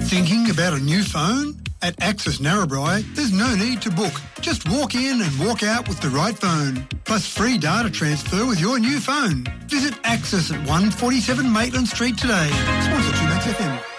Thinking about a new phone? At Access Narrabri, there's no need to book. Just walk in and walk out with the right phone. Plus free data transfer with your new phone. Visit Access at 147 Maitland Street today. Sponsored to Max FM.